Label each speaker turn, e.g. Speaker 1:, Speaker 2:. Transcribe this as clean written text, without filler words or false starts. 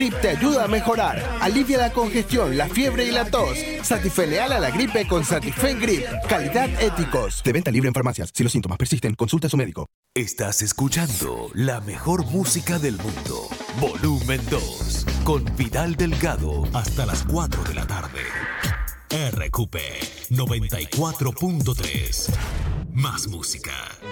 Speaker 1: Grip te ayuda a mejorar. Alivia la congestión, la fiebre y la tos. Satifeneal a la gripe con Satifen Grip. Calidad Éticos. De venta libre en farmacias. Si los síntomas persisten, consulta a su médico.
Speaker 2: Estás escuchando la mejor música del mundo. Volumen 2. Con Vidal Delgado. Hasta las 4 de la tarde. RQP 94.3. Más música.